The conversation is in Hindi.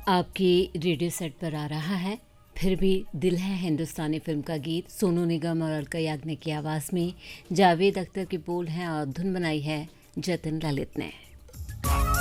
आपकी रेडियो सेट पर आ रहा है फिर भी दिल है हिंदुस्तानी फिल्म का गीत। सोनू निगम और अलका याग्निक की आवाज़ में जावेद अख्तर के बोल हैं और धुन बनाई है जतिन ललित ने।